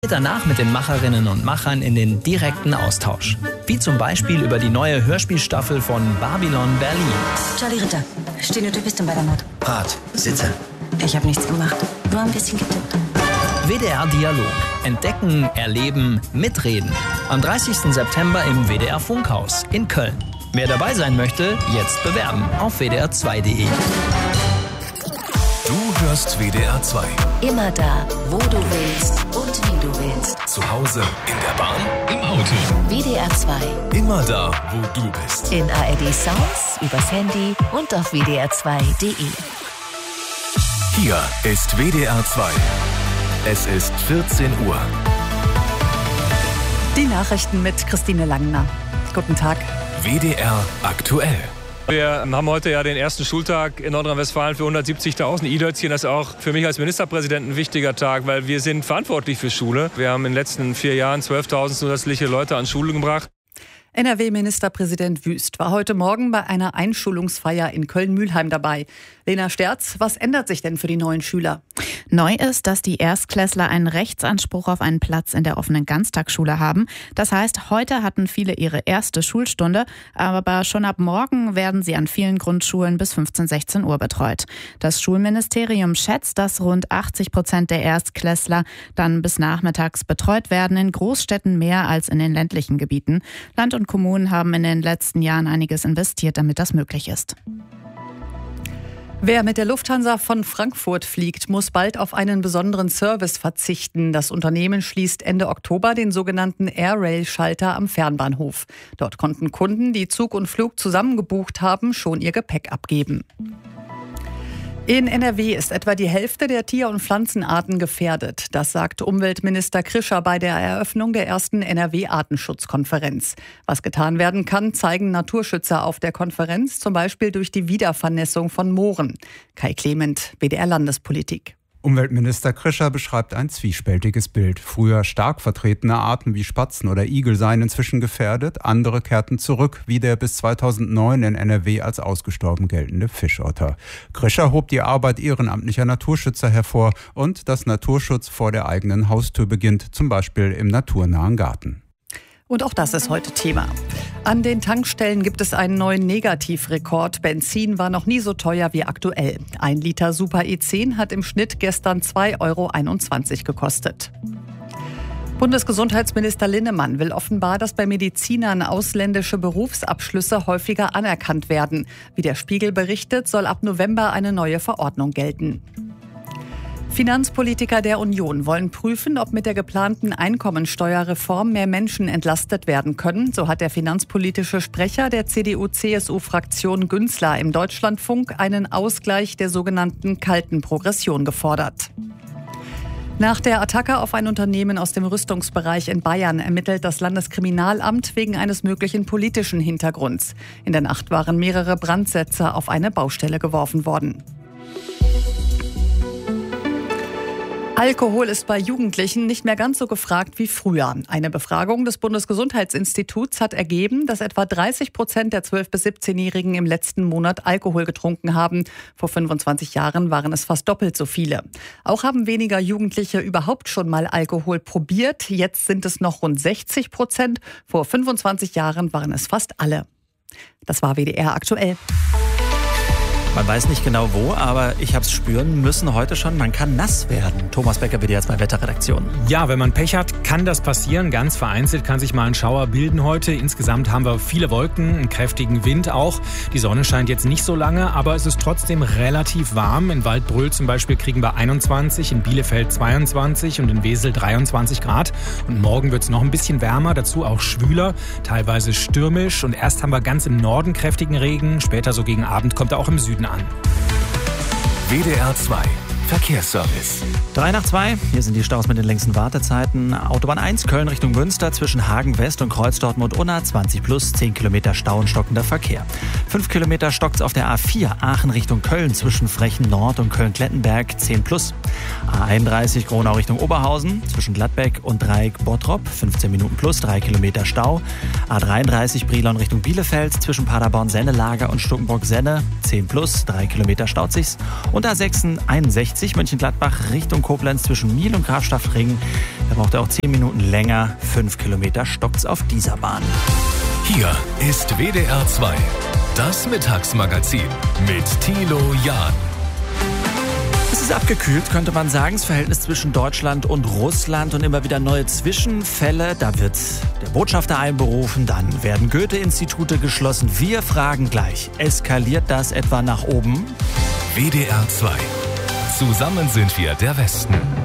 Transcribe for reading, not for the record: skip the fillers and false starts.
Danach mit den Macherinnen und Machern in den direkten Austausch. Wie zum Beispiel über die neue Hörspielstaffel von Babylon Berlin. Charlie Ritter, stehende Typistin bei der Mord. Rat, sitze. Ich habe nichts gemacht, nur ein bisschen getippt. WDR Dialog. Entdecken, erleben, mitreden. Am 30. September im WDR Funkhaus in Köln. Wer dabei sein möchte, jetzt bewerben auf wdr2.de. Du hörst WDR 2. Immer da, wo du willst und wie du willst. Zu Hause, in der Bahn, im Auto. WDR 2. Immer da, wo du bist. In ARD Sounds, übers Handy und auf wdr2.de. Hier ist WDR 2. Es ist 14 Uhr. Die Nachrichten mit Christine Langner. Guten Tag. WDR aktuell. Wir haben heute ja den ersten Schultag in Nordrhein-Westfalen für 170.000 i-Dötzchen. Das ist auch für mich als Ministerpräsident ein wichtiger Tag, weil wir sind verantwortlich für Schule. Wir haben in den letzten 4 Jahren 12.000 zusätzliche Leute an Schule gebracht. NRW-Ministerpräsident Wüst war heute Morgen bei einer Einschulungsfeier in Köln-Mühlheim dabei. Lena Sterz, was ändert sich denn für die neuen Schüler? Neu ist, dass die Erstklässler einen Rechtsanspruch auf einen Platz in der offenen Ganztagsschule haben. Das heißt, heute hatten viele ihre erste Schulstunde, aber schon ab morgen werden sie an vielen Grundschulen bis 15, 16 Uhr betreut. Das Schulministerium schätzt, dass rund 80% der Erstklässler dann bis nachmittags betreut werden, in Großstädten mehr als in den ländlichen Gebieten. Land und Kommunen haben in den letzten Jahren einiges investiert, damit das möglich ist. Wer mit der Lufthansa von Frankfurt fliegt, muss bald auf einen besonderen Service verzichten. Das Unternehmen schließt Ende Oktober den sogenannten Airrail-Schalter am Fernbahnhof. Dort konnten Kunden, die Zug und Flug zusammen gebucht haben, schon ihr Gepäck abgeben. In NRW ist etwa die Hälfte der Tier- und Pflanzenarten gefährdet. Das sagt Umweltminister Krischer bei der Eröffnung der ersten NRW-Artenschutzkonferenz. Was getan werden kann, zeigen Naturschützer auf der Konferenz, zum Beispiel durch die Wiedervernässung von Mooren. Kai Clement, WDR Landespolitik. Umweltminister Krischer beschreibt ein zwiespältiges Bild. Früher stark vertretene Arten wie Spatzen oder Igel seien inzwischen gefährdet. Andere kehrten zurück, wie der bis 2009 in NRW als ausgestorben geltende Fischotter. Krischer hob die Arbeit ehrenamtlicher Naturschützer hervor und dass Naturschutz vor der eigenen Haustür beginnt, zum Beispiel im naturnahen Garten. Und auch das ist heute Thema. An den Tankstellen gibt es einen neuen Negativrekord. Benzin war noch nie so teuer wie aktuell. 1 Liter Super E10 hat im Schnitt gestern 2,21 € gekostet. Bundesgesundheitsminister Linnemann will offenbar, dass bei Medizinern ausländische Berufsabschlüsse häufiger anerkannt werden. Wie der Spiegel berichtet, soll ab November eine neue Verordnung gelten. Finanzpolitiker der Union wollen prüfen, ob mit der geplanten Einkommensteuerreform mehr Menschen entlastet werden können. So hat der finanzpolitische Sprecher der CDU-CSU-Fraktion Günzler im Deutschlandfunk einen Ausgleich der sogenannten kalten Progression gefordert. Nach der Attacke auf ein Unternehmen aus dem Rüstungsbereich in Bayern ermittelt das Landeskriminalamt wegen eines möglichen politischen Hintergrunds. In der Nacht waren mehrere Brandsätze auf eine Baustelle geworfen worden. Alkohol ist bei Jugendlichen nicht mehr ganz so gefragt wie früher. Eine Befragung des Bundesgesundheitsinstituts hat ergeben, dass etwa 30% der 12- bis 17-Jährigen im letzten Monat Alkohol getrunken haben. Vor 25 Jahren waren es fast doppelt so viele. Auch haben weniger Jugendliche überhaupt schon mal Alkohol probiert. Jetzt sind es noch rund 60%. Vor 25 Jahren waren es fast alle. Das war WDR aktuell. Man weiß nicht genau wo, aber ich habe es spüren müssen heute schon. Man kann nass werden. Thomas Becker, WDR 2 Wetterredaktion. Ja, wenn man Pech hat, kann das passieren. Ganz vereinzelt kann sich mal ein Schauer bilden heute. Insgesamt haben wir viele Wolken, einen kräftigen Wind auch. Die Sonne scheint jetzt nicht so lange, aber es ist trotzdem relativ warm. In Waldbröl zum Beispiel kriegen wir 21, in Bielefeld 22 und in Wesel 23 Grad. Und morgen wird es noch ein bisschen wärmer, dazu auch schwüler, teilweise stürmisch. Und erst haben wir ganz im Norden kräftigen Regen, später so gegen Abend kommt er auch im Süden an. WDR 2 Verkehrsservice. 3 nach 2. Hier sind die Staus mit den längsten Wartezeiten. Autobahn 1 Köln Richtung Münster zwischen Hagen West und Kreuz Dortmund-Unna 20 plus, 10 Kilometer Stau und stockender Verkehr. 5 Kilometer stockt's auf der A4 Aachen Richtung Köln zwischen Frechen Nord und Köln-Klettenberg 10 plus. A31 Gronau Richtung Oberhausen zwischen Gladbeck und Dreieck Bottrop 15 Minuten plus, 3 Kilometer Stau. A33 Brilon Richtung Bielefeld zwischen Paderborn-Sennelager und Stuckenburg-Senne 10 plus, 3 Kilometer staut sich's. Und A61 A60 Mönchengladbach Richtung Koblenz zwischen Miel und Grafschaftringen. Da braucht er auch 10 Minuten länger. 5 Kilometer stockt's auf dieser Bahn. Hier ist WDR 2, das Mittagsmagazin mit Thilo Jahn. Es ist abgekühlt, könnte man sagen, das Verhältnis zwischen Deutschland und Russland und immer wieder neue Zwischenfälle. Da wird der Botschafter einberufen, dann werden Goethe-Institute geschlossen. Wir fragen gleich, eskaliert das etwa nach oben? WDR 2. Zusammen sind wir der Westen.